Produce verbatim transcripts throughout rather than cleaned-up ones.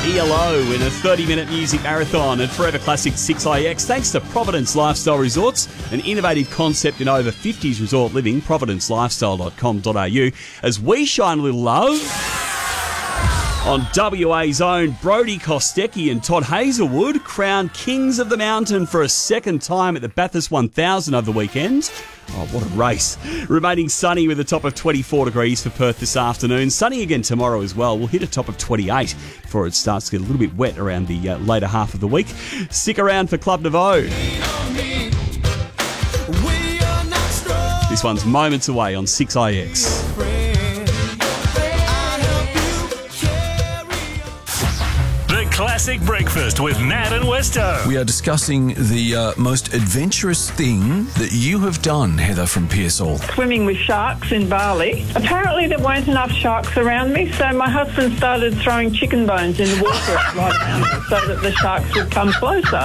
E L O in a thirty-minute music marathon at Forever Classic six I X. Thanks to Providence Lifestyle Resorts, an innovative concept in over fifties resort living, providence lifestyle dot com dot a u. As we shine a little love on W A's own Brodie Kostecki and Todd Hazelwood, crowned Kings of the Mountain for a second time at the Bathurst one thousand over the weekend. Oh, what a race. Remaining sunny with a top of twenty-four degrees for Perth this afternoon. Sunny again tomorrow as well. We'll hit a top of twenty-eight before it starts to get a little bit wet around the uh, later half of the week. Stick around for Club Nouveau. This one's moments away on six I X. Classic Breakfast with Nat and Westo. We are discussing the uh, most adventurous thing that you have done, Heather from Pearsall. Swimming with sharks in Bali. Apparently there weren't enough sharks around me, so my husband started throwing chicken bones in the water right around me so that the sharks would come closer.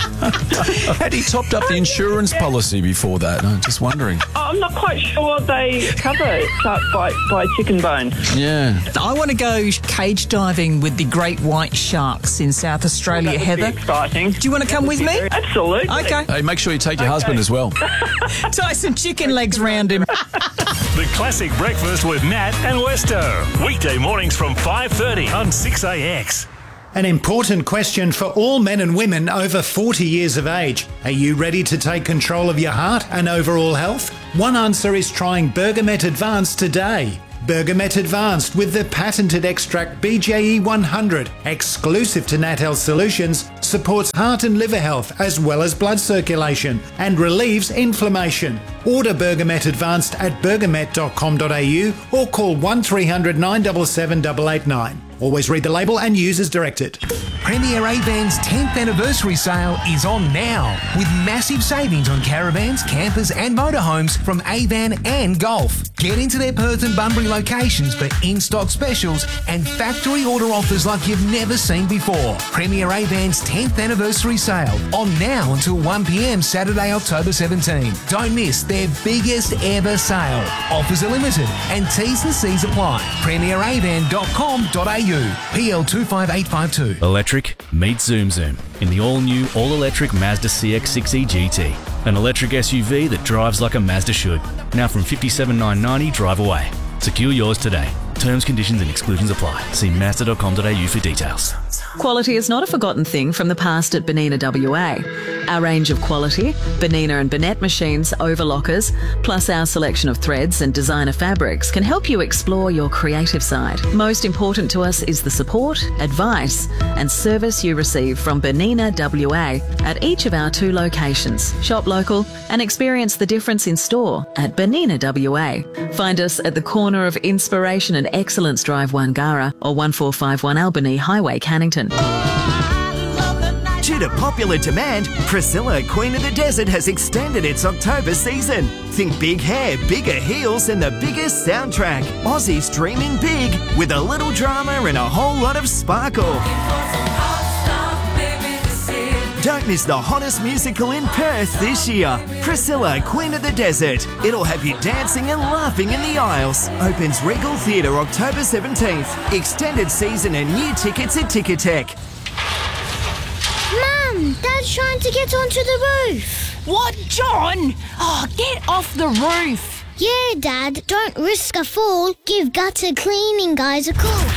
Had he topped up the insurance policy before that? I'm just wondering. I'm not quite sure they cover shark bite by chicken bone. Yeah. I want to go cage diving with the great white sharks in South Australia, Well, that would Heather. be exciting. Do you want to come with me? Absolutely. Okay. Hey, make sure you take your husband as well. Tie some chicken legs round him. The Classic Breakfast with Nat and Westo. Weekday mornings from five thirty on six A X. An important question for all men and women over forty years of age. Are you ready to take control of your heart and overall health? One answer is trying Bergamet Advanced today. Bergamet Advanced with the patented extract B J E one hundred, exclusive to Nat Health Solutions, supports heart and liver health as well as blood circulation and relieves inflammation. Order Bergamet Advanced at bergamet dot com dot a u or call one three hundred nine seven seven eight eight nine. Always read the label and use as directed. Premier Avan's tenth anniversary sale is on now with massive savings on caravans, campers and motorhomes from Avan and Golf. Get into their Perth and Bunbury locations for in-stock specials and factory order offers like you've never seen before. Premier Avan's tenth anniversary sale on now until one p m Saturday, October seventeenth. Don't miss their biggest ever sale. Offers are limited and T's and C's apply. premier avan dot com dot a u. P L two five eight five two. Electric meets Zoom Zoom in the all-new, all-electric Mazda C X six E G T. An electric S U V that drives like a Mazda should. Now from fifty-seven thousand nine hundred ninety drive away. Secure yours today. Terms, conditions and exclusions apply. See mazda dot com dot a u for details. Quality is not a forgotten thing from the past at Benina W A. Our range of quality, Benina and Bennett machines, overlockers, plus our selection of threads and designer fabrics can help you explore your creative side. Most important to us is the support, advice and service you receive from Benina W A at each of our two locations. Shop local and experience the difference in store at Benina W A. Find us at the corner of Inspiration and Excellence Drive, Wangara, or one four five one Albany Highway, Cannington. Due to popular demand, Priscilla, Queen of the Desert, has extended its October season. Think big hair, bigger heels, and the biggest soundtrack. Aussies dreaming big with a little drama and a whole lot of sparkle. Don't miss the hottest musical in Perth this year. Priscilla, Queen of the Desert. It'll have you dancing and laughing in the aisles. Opens Regal Theatre October seventeenth. Extended season and new tickets at Ticketek. Mum, Dad's trying to get onto the roof. What, John? Oh, get off the roof. Yeah, Dad, don't risk a fall. Give gutter cleaning guys a call.